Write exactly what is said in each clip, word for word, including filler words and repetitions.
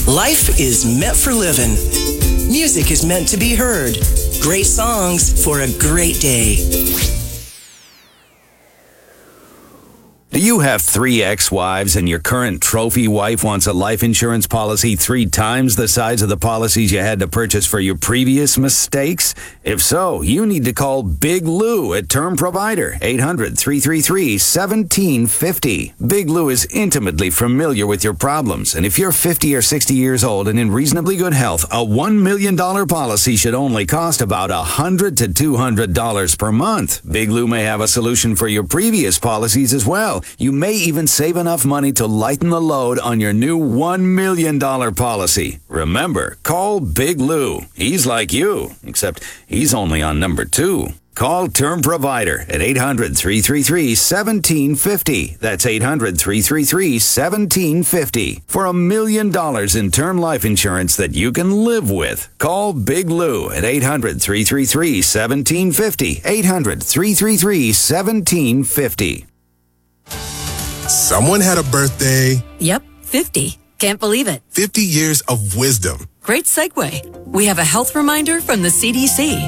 Life is meant for living. Music is meant to be heard. Great songs for a great day. Do you have three ex-wives and your current trophy wife wants a life insurance policy three times the size of the policies you had to purchase for your previous mistakes? If so, you need to call Big Lou at Term Provider, eight hundred, three three three, one seven five zero. Big Lou is intimately familiar with your problems, and if you're fifty or sixty years old and in reasonably good health, a one million dollars policy should only cost about one hundred to two hundred dollars per month. Big Lou may have a solution for your previous policies as well. You may even save enough money to lighten the load on your new one million dollars policy. Remember, call Big Lou. He's like you, except he's only on number two. Call Term Provider at eight hundred, three three three, one seven five zero. That's eight hundred, three three three, one seven five zero. For a million dollars in term life insurance that you can live with. Call Big Lou at eight hundred, three three three, one seven five zero. eight hundred, three three three, one seven five zero. Someone had a birthday. Yep, fifty. Can't believe it. fifty years of wisdom. Great segue. We have a health reminder from the C D C.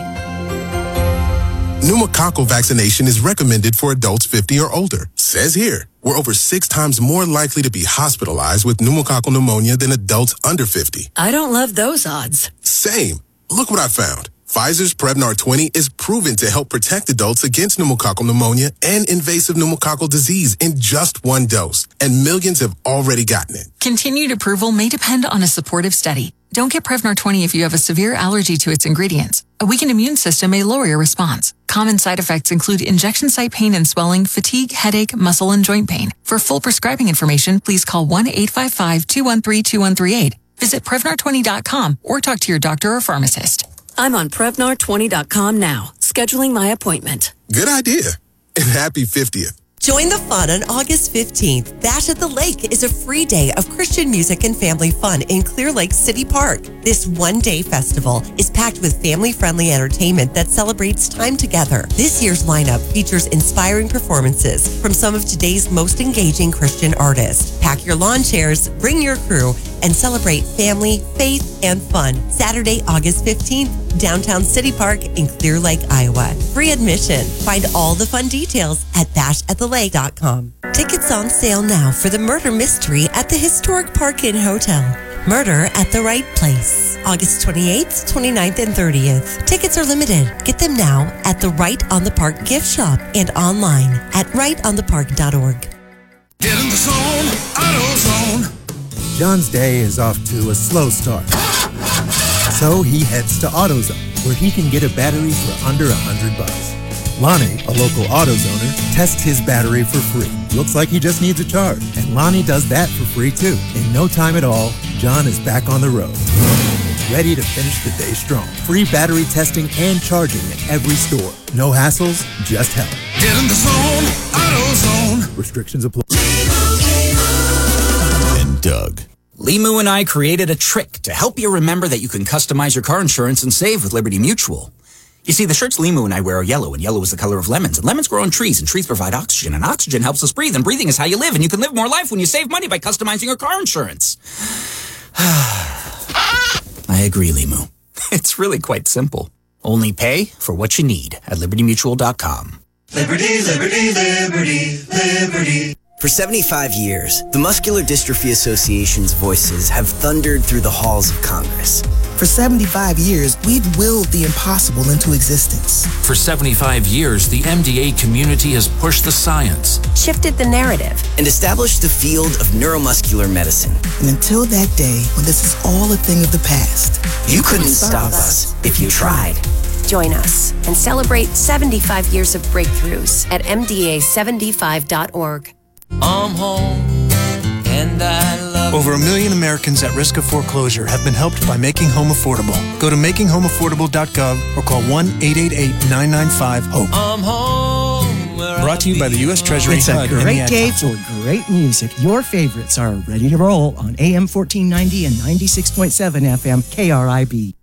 Pneumococcal vaccination is recommended for adults fifty or older. Says here, we're over six times more likely to be hospitalized with pneumococcal pneumonia than adults under fifty. I don't love those odds. Same. Look what I found. Pfizer's Prevnar twenty is proven to help protect adults against pneumococcal pneumonia and invasive pneumococcal disease in just one dose, and millions have already gotten it. Continued approval may depend on a supportive study. Don't get Prevnar twenty if you have a severe allergy to its ingredients. A weakened immune system may lower your response. Common side effects include injection site pain and swelling, fatigue, headache, muscle, and joint pain. For full prescribing information, please call one eight five five, two one three, two one three eight. Visit Prevnar twenty dot com or talk to your doctor or pharmacist. I'm on Prevnar twenty dot com now, scheduling my appointment. Good idea. And happy fiftieth. Join the fun on August fifteenth. Bash at the Lake is a free day of Christian music and family fun in Clear Lake City Park. This one-day festival is packed with family-friendly entertainment that celebrates time together. This year's lineup features inspiring performances from some of today's most engaging Christian artists. Pack your lawn chairs, bring your crew, and celebrate family, faith, and fun. Saturday, August fifteenth, downtown City Park in Clear Lake, Iowa. Free admission. Find all the fun details at bash at the lake dot com. Tickets on sale now for the murder mystery at the historic Park Inn Hotel. Murder at the Right Place. August twenty-eighth, twenty-ninth, and thirtieth. Tickets are limited. Get them now at the Right on the Park gift shop and online at right on the park dot org. Get in the zone, AutoZone. John's day is off to a slow start. So he heads to AutoZone, where he can get a battery for under a hundred bucks. Lonnie, a local AutoZoner, tests his battery for free. Looks like he just needs a charge. And Lonnie does that for free too. In no time at all, John is back on the road. Ready to finish the day strong. Free battery testing and charging at every store. No hassles, just help. Get in the zone, AutoZone. Restrictions apply. And Doug. Limu and I created a trick to help you remember that you can customize your car insurance and save with Liberty Mutual. You see, the shirts Limu and I wear are yellow, and yellow is the color of lemons. And lemons grow on trees, and trees provide oxygen, and oxygen helps us breathe, and breathing is how you live, and you can live more life when you save money by customizing your car insurance. I agree, Limu. It's really quite simple. Only pay for what you need at liberty mutual dot com. Liberty, liberty, liberty, liberty. For seventy-five years, the Muscular Dystrophy Association's voices have thundered through the halls of Congress. For seventy-five years, we've willed the impossible into existence. For seventy-five years, the M D A community has pushed the science, shifted the narrative, and established the field of neuromuscular medicine. And until that day, when this is all a thing of the past, you couldn't stop us if you tried. Join us and celebrate seventy-five years of breakthroughs at M D A seventy-five dot org. I'm home and I love Over a million Americans at risk of foreclosure have been helped by Making Home Affordable. Go to making home affordable dot gov or call one eight eight eight, nine nine five, HOPE. I'm home. Brought to you by the U S Treasury. It's a great day for great music. Your favorites are ready to roll on A M fourteen ninety and ninety-six point seven F M K R I B.